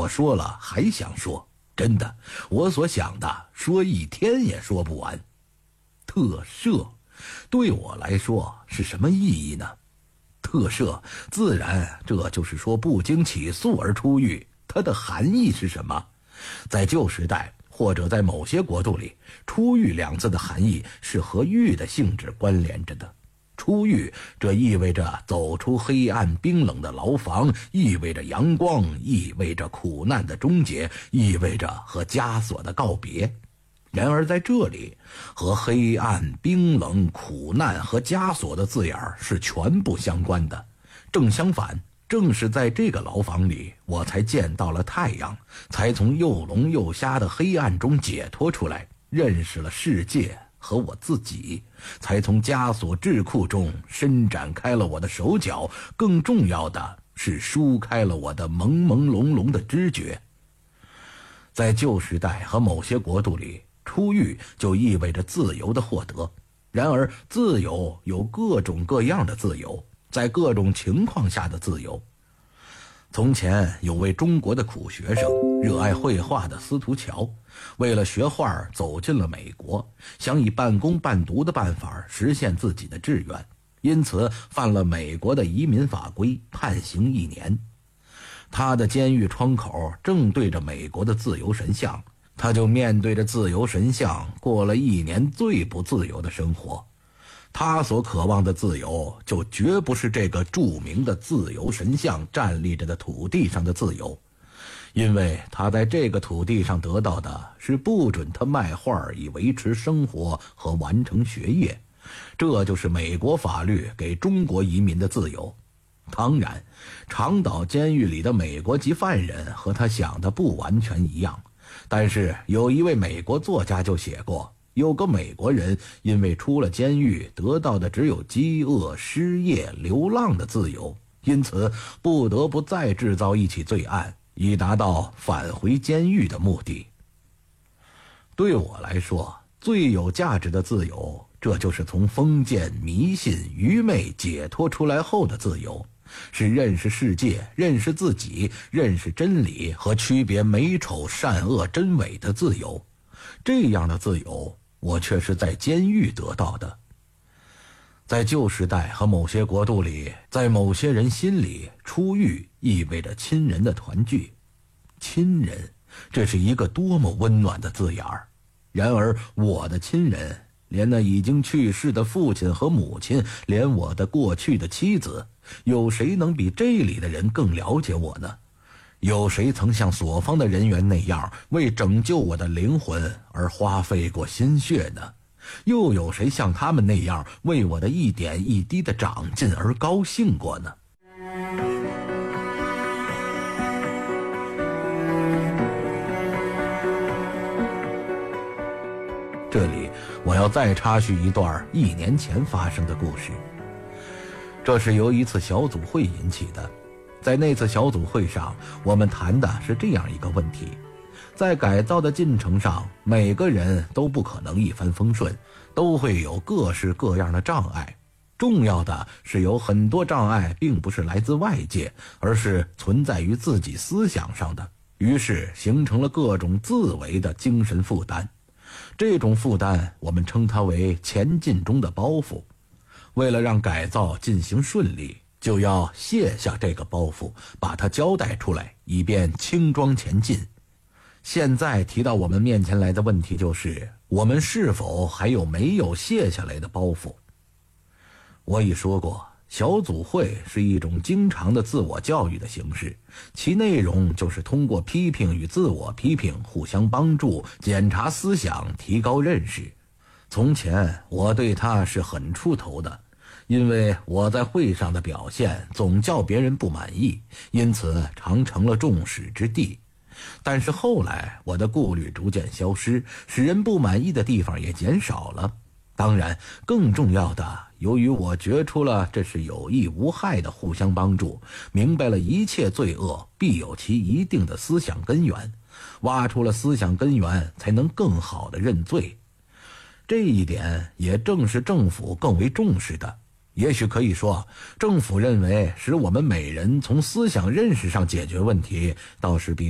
我说了还想说，真的，我所想的说一天也说不完。特赦对我来说是什么意义呢？特赦自然这就是说不经起诉而出狱，它的含义是什么？在旧时代或者在某些国度里，出狱两字的含义是和狱的性质关联着的。出狱这意味着走出黑暗冰冷的牢房，意味着阳光，意味着苦难的终结，意味着和枷锁的告别。然而在这里，和黑暗、冰冷、苦难和枷锁的字眼是全部相关的。正相反，正是在这个牢房里，我才见到了太阳，才从又聋又瞎的黑暗中解脱出来，认识了世界和我自己，才从枷锁桎梏中伸展开了我的手脚，更重要的是舒开了我的朦朦胧胧的知觉。在旧时代和某些国度里，出狱就意味着自由的获得。然而自由有各种各样的自由，在各种情况下的自由。从前有位中国的苦学生，热爱绘画的司徒乔，为了学画走进了美国，想以半工半读的办法实现自己的志愿，因此犯了美国的移民法规，判刑1年。他的监狱窗口正对着美国的自由神像，他就面对着自由神像过了1年最不自由的生活。他所渴望的自由就绝不是这个著名的自由神像站立着的土地上的自由，因为他在这个土地上得到的是不准他卖画以维持生活和完成学业，这就是美国法律给中国移民的自由。当然，长岛监狱里的美国籍犯人和他想的不完全一样，但是有一位美国作家就写过，有个美国人因为出了监狱得到的只有饥饿、失业、流浪的自由，因此不得不再制造一起罪案，以达到返回监狱的目的。对我来说，最有价值的自由，这就是从封建、迷信、愚昧解脱出来后的自由，是认识世界、认识自己、认识真理和区别美丑、善恶、真伪的自由。这样的自由，我却是在监狱得到的。在旧时代和某些国度里，在某些人心里，出狱意味着亲人的团聚。亲人，这是一个多么温暖的字眼儿。然而我的亲人，连那已经去世的父亲和母亲，连我的过去的妻子，有谁能比这里的人更了解我呢？有谁曾像所方的人员那样为拯救我的灵魂而花费过心血呢？又有谁像他们那样为我的一点一滴的长进而高兴过呢？这里我要再插叙一段1年前发生的故事。这是由一次小组会引起的。在那次小组会上，我们谈的是这样一个问题：在改造的进程上，每个人都不可能一帆风顺，都会有各式各样的障碍。重要的是有很多障碍并不是来自外界，而是存在于自己思想上的，于是形成了各种自为的精神负担。这种负担我们称它为前进中的包袱。为了让改造进行顺利，就要卸下这个包袱，把它交代出来，以便轻装前进。现在提到我们面前来的问题就是，我们是否还有没有卸下来的包袱？我已说过，小组会是一种经常的自我教育的形式，其内容就是通过批评与自我批评互相帮助，检查思想，提高认识。从前我对它是很出头的，因为我在会上的表现总叫别人不满意，因此常成了众矢之的。但是后来我的顾虑逐渐消失，使人不满意的地方也减少了。当然更重要的，由于我觉出了这是有益无害的互相帮助，明白了一切罪恶必有其一定的思想根源，挖出了思想根源，才能更好的认罪。这一点也正是政府更为重视的。也许可以说，政府认为使我们每人从思想认识上解决问题，倒是比